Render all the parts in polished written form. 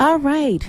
All right,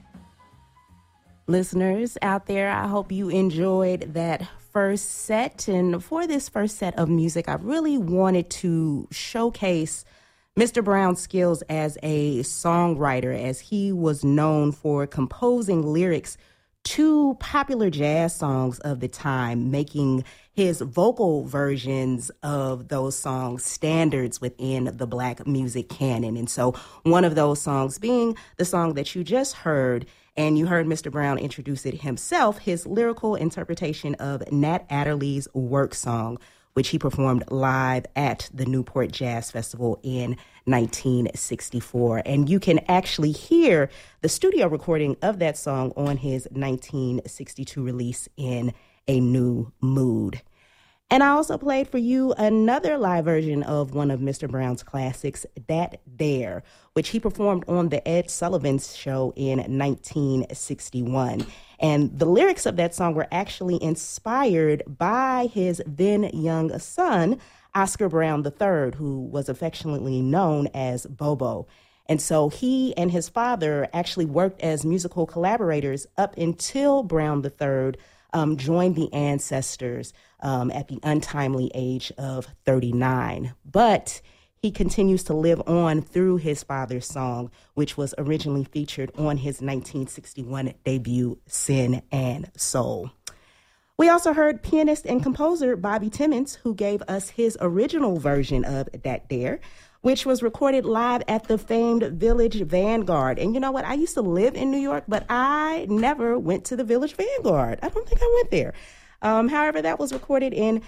listeners out there, I hope you enjoyed that first set. And for this first set of music, I really wanted to showcase Mr. Brown's skills as a songwriter, as he was known for composing lyrics to popular jazz songs of the time, making his vocal versions of those songs standards within the Black music canon. And so one of those songs being the song that you just heard, and you heard Mr. Brown introduce it himself, his lyrical interpretation of Nat Adderley's Work Song, which he performed live at the Newport Jazz Festival in 1964. And you can actually hear the studio recording of that song on his 1962 release, In a New Mood. And I also played for you another live version of one of Mr. Brown's classics, Dat Dere, which he performed on the Ed Sullivan Show in 1961. And the lyrics of that song were actually inspired by his then young son, Oscar Brown III, who was affectionately known as Bobo. And so he and his father actually worked as musical collaborators up until Brown III joined the Ancestors at the untimely age of 39. But he continues to live on through his father's song, which was originally featured on his 1961 debut, Sin and Soul. We also heard pianist and composer Bobby Timmons, who gave us his original version of Dat Dere, which was recorded live at the famed Village Vanguard. And you know what? I used to live in New York, but I never went to the Village Vanguard. I don't think I went there. However, that was recorded in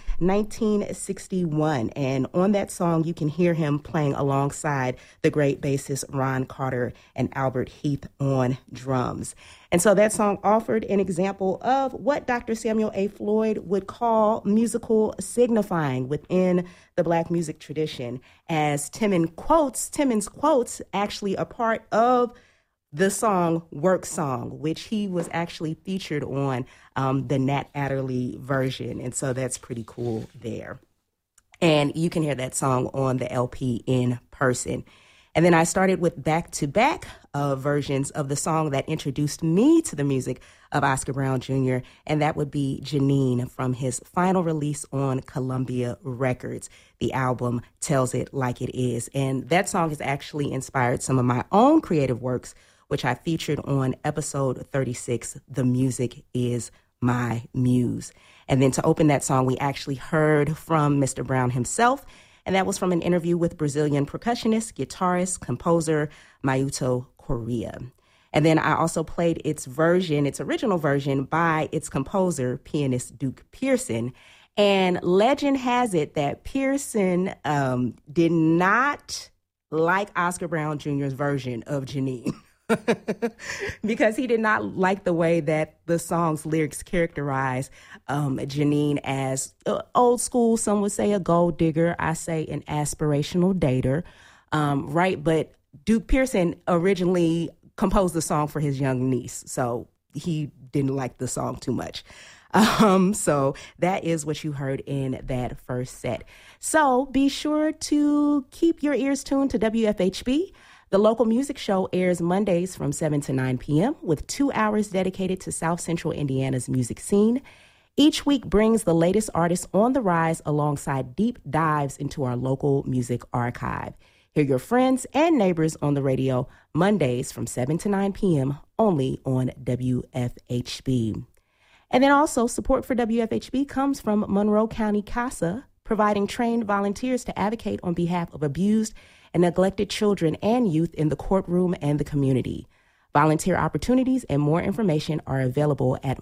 1961. And on that song, you can hear him playing alongside the great bassist Ron Carter and Albert Heath on drums. And so that song offered an example of what Dr. Samuel A. Floyd would call musical signifying within the Black music tradition, as Timmons quotes actually a part of the song Work Song, which he was actually featured on the Nat Adderley version. And so that's pretty cool there. And you can hear that song on the LP in person. And then I started with back-to-back versions of the song that introduced me to the music of Oscar Brown Jr., and that would be Janine from his final release on Columbia Records. The album Tells It Like It Is. And that song has actually inspired some of my own creative works, which I featured on episode 36, The Music Is My Muse. And then to open that song, we actually heard from Mr. Brown himself, and that was from an interview with Brazilian percussionist, guitarist, composer, Mayuto Correa. And then I also played its original version by its composer, pianist Duke Pearson. And legend has it that Pearson did not like Oscar Brown Jr.'s version of Janine. Because he did not like the way that the song's lyrics characterize Janine as old school. Some would say a gold digger. I say an aspirational dater, right? But Duke Pearson originally composed the song for his young niece, so he didn't like the song too much. So that is what you heard in that first set. So be sure to keep your ears tuned to WFHB. The local music show airs Mondays from 7 to 9 p.m. with 2 hours dedicated to South Central Indiana's music scene. Each week brings the latest artists on the rise alongside deep dives into our local music archive. Hear your friends and neighbors on the radio Mondays from 7 to 9 p.m. only on WFHB. And then also support for WFHB comes from Monroe County CASA, providing trained volunteers to advocate on behalf of abused and neglected children and youth in the courtroom and the community. Volunteer opportunities and more information are available at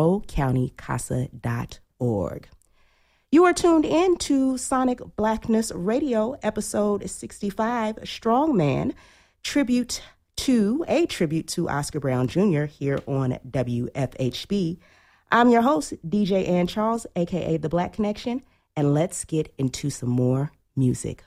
monroecountycasa.org. You are tuned in to Sonic Blackness Radio, episode 65, Strongman, a tribute to Oscar Brown Jr. here on WFHB. I'm your host, DJ Ann Charles, aka The Black Connection, and let's get into some more music.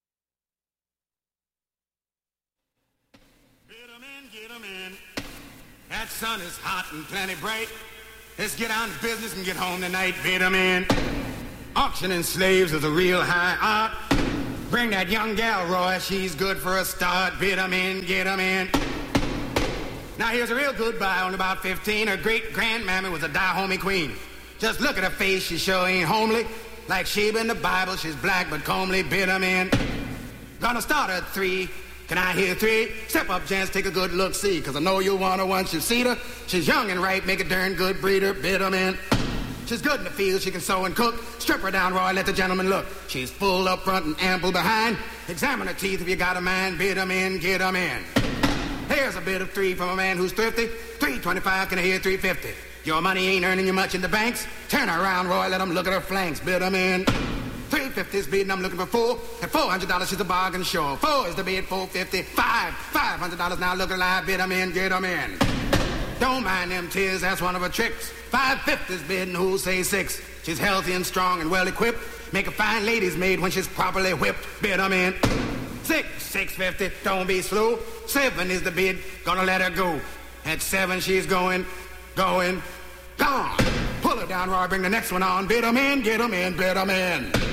That sun is hot and plenty bright. Let's get on to business and get home tonight. Vitamin. Auctioning slaves is a real high art. Bring that young gal, Roy. She's good for a start. Vitamin, get 'em in. Now here's a real good buy, only about 15. Her great-grandmammy was a Dahomey queen. Just look at her face, she sure ain't homely. Like Sheba in the Bible, she's black but comely. Bid 'em in. Gonna start at 3. Can I hear 3? Step up, gents, take a good look, see. Cause I know you'll want her once you've seen her. She's young and ripe, make a darn good breeder. Bid 'em in. She's good in the field, she can sew and cook. Strip her down, Roy, let the gentleman look. She's full up front and ample behind. Examine her teeth if you got a mind. Bid 'em in, get 'em in. Here's a bid of 3 from a man who's thrifty. 325, can I hear 350? Your money ain't earning you much in the banks. Turn her around, Roy, let 'em look at her flanks. Bid 'em in. 350's bidding, I'm looking for 4. At $400, she's a bargain sure. 4 is the bid, 450. $500 now, look alive. Bid 'em in, get 'em in. Don't mind them tears, that's one of her tricks. 550's bidding, who'll say 6? She's healthy and strong and well equipped. Make a fine lady's maid when she's properly whipped. Bid 'em in. 650, don't be slow. 7 is the bid, gonna let her go. At 7 she's going, gone. Pull her down, Roy, bring the next one on. Bid 'em in, get 'em in, bid 'em in.